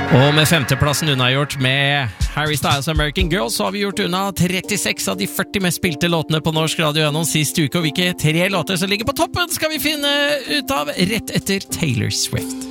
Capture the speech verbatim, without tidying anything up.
Og med femteplassen unnagjort med Harry Styles American Girl, så har vi gjort unna trettiseks av de førti mest spilte låtene på norsk radio gjennom siste uke, og hvilke tre låter som ligger på toppen skal vi finne ut av rett etter Taylor Swift.